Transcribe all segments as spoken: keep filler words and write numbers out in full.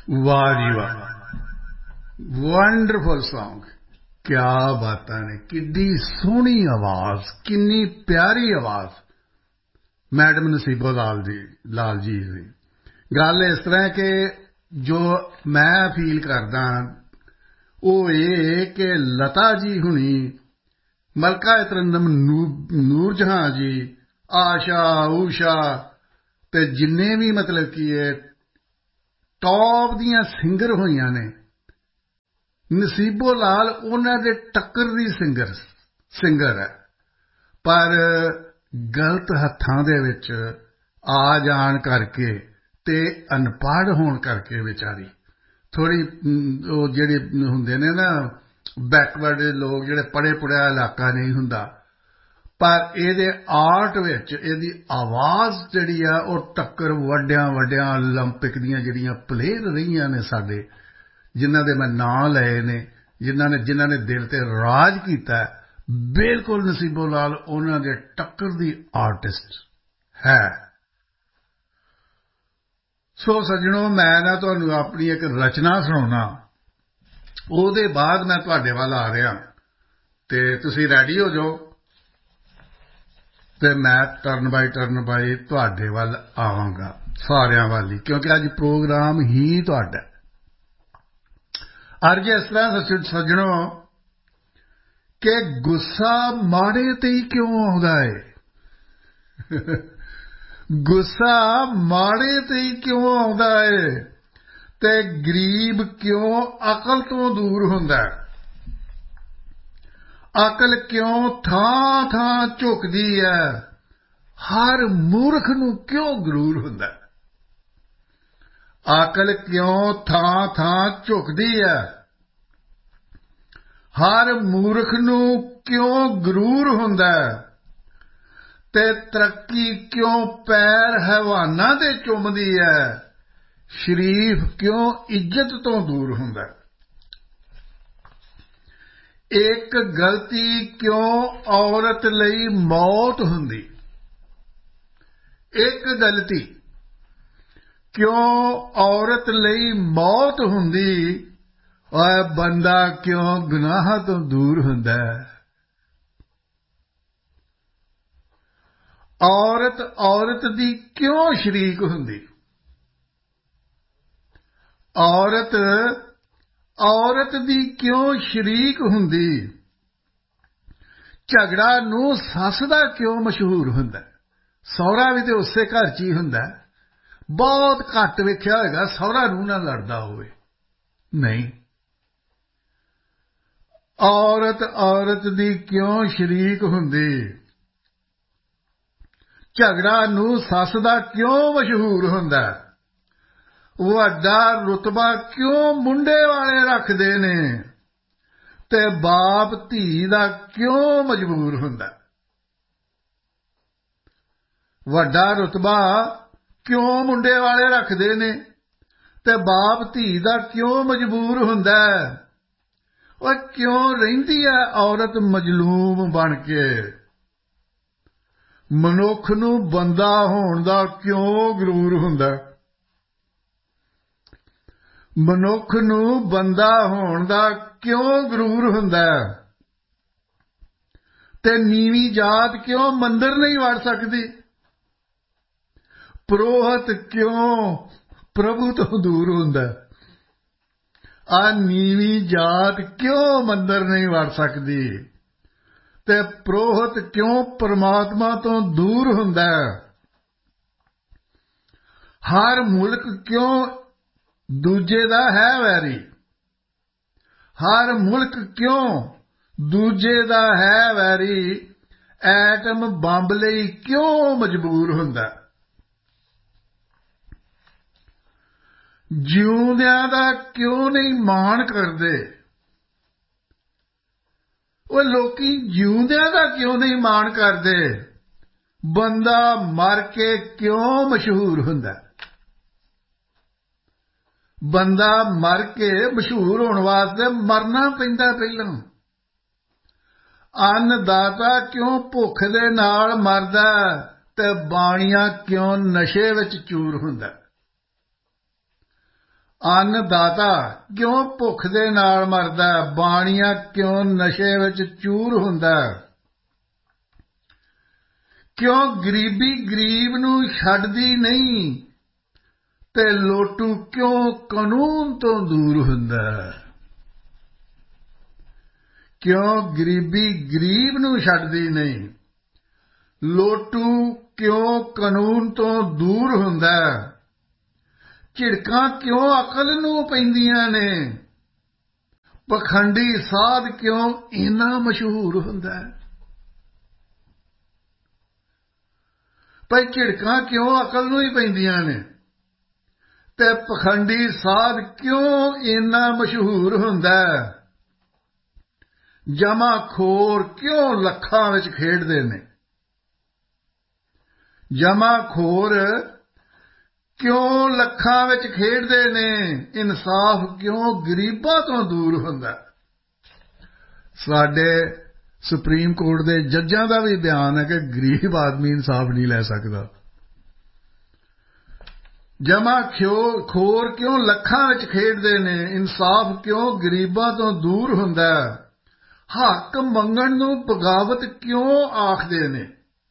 वाह जी वाह, wonderful song. क्या बातां ने, किड्डी सोहनी आवाज, किन्नी प्यारी आवाज। मैडम नसीबो लाल जी लाल जी दी गल इस तरह कि जो मैं फील करदा ਉਹ ਇਹ कि लता जी हुनी, मलका तरन्नुम नूर जहां जी, आशा ऊषा ते जिन्ने भी मतलब कि टॉप दियां सिंगर होईयां ने, नसीबो लाल उन्हां दे टक्कर दी सिंगर सिंगर है, पर गलत हत्थां दे विच आ जाण करके ते अनपढ़ होण करके विचारी थोड़ी ਉਹ ਜਿਹੜੇ ਹੁੰਦੇ ਨੇ ਨਾ ਬੈਕਵਰਡ ਲੋਕ, ਜਿਹੜੇ ਪੜ੍ਹੇ ਪੁੜਿਆ ਇਲਾਕਾ ਨਹੀਂ ਹੁੰਦਾ, ਪਰ ਇਹਦੇ ਆਰਟ ਵਿੱਚ ਇਹਦੀ ਆਵਾਜ਼ ਜਿਹੜੀ ਆ ਉਹ ਟੱਕਰ ਵੱਡਿਆਂ ਵੱਡਿਆਂ ਓਲੰਪਿਕ ਦੀਆਂ ਜਿਹੜੀਆਂ ਪਲੇਅਰ ਰਹੀਆਂ ਨੇ ਸਾਡੇ, ਜਿਨ੍ਹਾਂ ਦੇ ਮੈਂ ਨਾਂ ਲਏ ਨੇ, ਜਿਨ੍ਹਾਂ ਨੇ ਜਿਨ੍ਹਾਂ ਨੇ ਦਿਲ ਤੇ ਰਾਜ ਕੀਤਾ, ਬਿਲਕੁਲ ਨਸੀਬੋ ਲਾਲ ਉਹਨਾਂ ਦੇ ਟੱਕਰ ਦੀ ਆਰਟਿਸਟ ਹੈ। ਸੋ ਸੱਜਣੋ, ਮੈਂ ਨਾ ਤੁਹਾਨੂੰ ਆਪਣੀ ਇੱਕ ਰਚਨਾ ਸੁਣਾਉਣਾ, ਉਹਦੇ ਬਾਅਦ ਮੈਂ ਤੁਹਾਡੇ ਵੱਲ ਆ ਰਿਹਾ ਤੇ ਤੁਸੀਂ ਰੈਡੀ ਹੋ ਜਾਓ ਤੇ ਮੈਂ ਟਰਨ ਬਾਈ ਟਰਨ ਬਾਈ ਤੁਹਾਡੇ ਵੱਲ ਆਵਾਂਗਾ, ਸਾਰਿਆਂ ਵੱਲ ਹੀ, ਕਿਉਂਕਿ ਅੱਜ ਪ੍ਰੋਗਰਾਮ ਹੀ ਤੁਹਾਡਾ। ਅੱਜ ਇਸ ਤਰ੍ਹਾਂ ਸੱਜਣੋ ਕਿ ਗੁੱਸਾ ਮਾੜੇ ਤੇ ਹੀ ਕਿਉਂ ਆਉਂਦਾ ਹੈ, ਗੁੱਸਾ ਮਾੜੇ ਤੇ ਹੀ ਕਿਉਂ ਆਉਂਦਾ ਹੈ ਤੇ ਗਰੀਬ ਕਿਉਂ ਅਕਲ ਤੋਂ ਦੂਰ ਹੁੰਦਾ ਹੈ, ਅਕਲ ਕਿਉਂ ਥਾਂ ਥਾਂ ਝੁਕਦੀ ਹੈ, ਹਰ ਮੂਰਖ ਨੂੰ ਕਿਉਂ ਗਰੂਰ ਹੁੰਦਾ ਹੈ, ਅਕਲ ਕਿਉਂ ਥਾਂ ਥਾਂ ਝੁਕਦੀ ਹੈ, ਹਰ ਮੂਰਖ ਨੂੰ ਕਿਉਂ ਗਰੂਰ ਹੁੰਦਾ ਹੈ, ਤੇ ਤਰੱਕੀ ਕਿਉਂ ਪੈਰ ਹੈਵਾਨਾਂ ਦੇ ਚੁੰਮਦੀ ਹੈ, ਸ਼ਰੀਫ ਕਿਉਂ ਇੱਜ਼ਤ ਤੋਂ ਦੂਰ ਹੁੰਦਾ, ਇੱਕ ਗਲਤੀ ਕਿਉਂ ਔਰਤ ਲਈ ਮੌਤ ਹੁੰਦੀ, ਇੱਕ ਗਲਤੀ ਕਿਉਂ ਔਰਤ ਲਈ ਮੌਤ ਹੁੰਦੀ, ਔਰ ਬੰਦਾ ਕਿਉਂ ਗੁਨਾਹਾਂ ਤੋਂ ਦੂਰ ਹੁੰਦਾ, ਔਰਤ ਔਰਤ ਦੀ ਕਿਉਂ ਸ਼ਰੀਕ ਹੁੰਦੀ, ਔਰਤ ਔਰਤ ਦੀ ਕਿਉਂ ਸ਼ਰੀਕ ਹੁੰਦੀ, ਝਗੜਾ ਨੂੰ ਸੱਸ ਦਾ ਕਿਉਂ ਮਸ਼ਹੂਰ ਹੁੰਦਾ, ਸਹੁਰਾ ਵੀ ਤੇ ਉਸੇ ਘਰ 'ਚ ਹੀ ਹੁੰਦਾ, ਬਹੁਤ ਘੱਟ ਵੇਖਿਆ ਹੋਏਗਾ ਸਹੁਰਾ ਨੂੰ ਨਾਲ ਲੜਦਾ ਹੋਵੇ, ਨਹੀਂ, ਔਰਤ ਔਰਤ ਦੀ ਕਿਉਂ ਸ਼ਰੀਕ ਹੁੰਦੀ, ਝਗੜਾ ਨੂੰ ਸੱਸ ਦਾ ਕਿਉਂ ਮਸ਼ਹੂਰ ਹੁੰਦਾ, ਵੱਡਾ ਰੁਤਬਾ ਕਿਉਂ ਮੁੰਡੇ ਵਾਲੇ ਰੱਖਦੇ ਨੇ ਤੇ ਬਾਪ ਧੀ ਦਾ ਕਿਉਂ ਮਜਬੂਰ ਹੁੰਦਾ, ਵੱਡਾ ਰੁਤਬਾ ਕਿਉਂ ਮੁੰਡੇ ਵਾਲੇ ਰੱਖਦੇ ਨੇ ਤੇ ਬਾਪ ਧੀ ਦਾ ਕਿਉਂ ਮਜਬੂਰ ਹੁੰਦਾ, ਉਹ ਕਿਉਂ ਰਹਿੰਦੀ ਹੈ ਔਰਤ ਮਜਲੂਮ ਬਣ ਕੇ, ਮਨੁੱਖ ਨੂੰ ਬੰਦਾ ਹੋਣ ਦਾ ਕਿਉਂ ਗਰੂਰ ਹੁੰਦਾ, ਮਨੁੱਖ ਨੂੰ ਬੰਦਾ ਹੋਣ ਦਾ ਕਿਉਂ ਗਰੂਰ ਹੁੰਦਾ, ਤੇ ਨੀਵੀਂ ਜਾਤ ਕਿਉਂ ਮੰਦਰ ਨਹੀਂ ਵੜ ਸਕਦੀ, ਪ੍ਰੋਹਤ ਕਿਉਂ ਪ੍ਰਭੂ ਤੋਂ ਦੂਰ ਹੁੰਦਾ, ਆ ਨੀਵੀਂ ਜਾਤ ਕਿਉਂ ਮੰਦਰ ਨਹੀਂ ਵੜ ਸਕਦੀ ਤੇ ਪ੍ਰੋਹਤ ਕਿਉਂ ਪਰਮਾਤਮਾ ਤੋਂ ਦੂਰ ਹੁੰਦਾ, ਹਰ ਮੁਲਕ ਕਿਉਂ ਦੂਜੇ ਦਾ ਹੈ ਵੈਰੀ, ਹਰ ਮੁਲਕ ਕਿਉਂ ਦੂਜੇ ਦਾ ਹੈ ਵੈਰੀ, ਐਟਮ ਬੰਬ ਲਈ ਕਿਉਂ ਮਜਬੂਰ ਹੁੰਦਾ, ਜਿਉਂਦਿਆਂ ਦਾ ਕਿਉਂ ਨਹੀਂ ਮਾਣ ਕਰਦੇ, ਉਹ ਲੋਕੀ ਜਿਉਂਦਿਆਂ ਦਾ ਕਿਉਂ ਨਹੀਂ ਮਾਣ ਕਰਦੇ, ਬੰਦਾ ਮਰ ਕੇ ਕਿਉਂ ਮਸ਼ਹੂਰ ਹੁੰਦਾ, ਬੰਦਾ ਮਰ ਕੇ ਮਸ਼ਹੂਰ ਹੋਣ ਵਾਸਤੇ ਮਰਨਾ ਪੈਂਦਾ ਪਹਿਲਾਂ, ਅੰਨਦਾਤਾ ਕਿਉਂ ਭੁੱਖ ਦੇ ਨਾਲ ਮਰਦਾ ਤੇ ਬਾਣੀਆ ਕਿਉਂ ਨਸ਼ੇ ਵਿੱਚ ਚੂਰ ਹੁੰਦਾ, ਅੰਨਦਾਤਾ ਕਿਉਂ ਭੁੱਖ ਦੇ ਨਾਲ ਮਰਦਾ ਹੈ, ਬਾਣੀਆ ਕਿਉਂ ਨਸ਼ੇ ਵਿੱਚ ਚੂਰ ਹੁੰਦਾ ਹੈ, ਕਿਉਂ ਗਰੀਬੀ ਗਰੀਬ ਨੂੰ ਛੱਡਦੀ ਨਹੀਂ ਤੇ ਲੋਟੂ ਕਿਉਂ ਕਾਨੂੰਨ ਤੋਂ ਦੂਰ ਹੁੰਦਾ ਹੈ, ਕਿਉਂ ਗਰੀਬੀ ਗਰੀਬ ਨੂੰ ਛੱਡਦੀ ਨਹੀਂ, ਲੋਟੂ ਕਿਉਂ ਕਾਨੂੰਨ ਤੋਂ ਦੂਰ ਹੁੰਦਾ ਹੈ, ਝਿੜਕਾਂ ਕਿਉਂ ਅਕਲ ਨੂੰ ਪੈਂਦੀਆਂ ਨੇ, ਪਖੰਡੀ ਸਾਧ ਕਿਉਂ ਇੰਨਾ ਮਸ਼ਹੂਰ ਹੁੰਦਾ ਹੈ। ਭਾਈ ਝਿੜਕਾਂ ਕਿਉਂ ਅਕਲ ਨੂੰ ਹੀ ਪੈਂਦੀਆਂ ਨੇ ਤੇ ਪਖੰਡੀ ਸਾਧ ਕਿਉਂ ਇੰਨਾ ਮਸ਼ਹੂਰ ਹੁੰਦਾ ਹੈ, ਜਮਾਖੋਰ ਕਿਉਂ ਲੱਖਾਂ ਵਿੱਚ ਖੇਡਦੇ ਨੇ, ਜਮਾਖੋਰ ਕਿਉਂ ਲੱਖਾਂ ਵਿੱਚ ਖੇਡਦੇ ਨੇ, ਇਨਸਾਫ ਕਿਉਂ ਗਰੀਬਾਂ ਤੋਂ ਦੂਰ ਹੁੰਦਾ। ਸਾਡੇ ਸੁਪਰੀਮ ਕੋਰਟ ਦੇ ਜੱਜਾਂ ਦਾ ਵੀ ਬਿਆਨ ਹੈ ਕਿ ਗਰੀਬ ਆਦਮੀ ਇਨਸਾਫ ਨਹੀਂ ਲੈ ਸਕਦਾ। ਜਮਾਖੋਰ ਕਿਉਂ ਲੱਖਾਂ ਵਿੱਚ ਖੇਡਦੇ ਨੇ, ਇਨਸਾਫ ਕਿਉਂ ਗਰੀਬਾਂ ਤੋਂ ਦੂਰ ਹੁੰਦਾ। ਹੱਕ ਮੰਗਣ ਨੂੰ ਬਗਾਵਤ ਕਿਉਂ ਆਖਦੇ ਨੇ,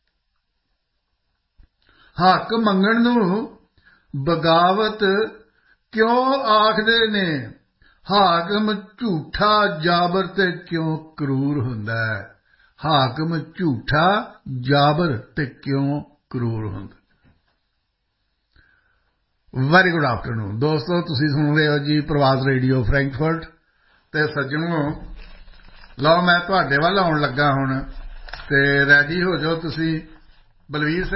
ਹੱਕ ਮੰਗਣ ਨੂੰ ਬਗਾਵਤ ਕਿਉਂ ਆਖਦੇ ਨੇ, ਹਾਕਮ ਝੂਠਾ ਜਾਬਰ ਤੇ ਕਿਉਂ ਕਰੂਰ ਹੁੰਦਾ ਹੈ, ਹਾਕਮ ਝੂਠਾ ਜਾਬਰ ਤੇ ਕਿਉਂ ਕਰੂਰ ਹੁੰਦਾ। ਵੈਰੀ ਗੁੱਡ ਆਫਟਰਨੂਨ ਦੋਸਤੋ, ਤੁਸੀਂ ਸੁਣ ਰਹੇ ਹੋ ਜੀ ਪ੍ਰਵਾਸ ਰੇਡੀਓ ਫਰੈਂਕਫਰਟ। ਤੇ ਸੱਜਣੋ, ਲਓ ਮੈਂ ਤੁਹਾਡੇ ਵੱਲ ਆਉਣ ਲੱਗਾ ਹੁਣ, ਤੇ ਰੈਡੀ ਹੋ ਜਾਓ ਤੁਸੀਂ। ਬਲਵੀਰ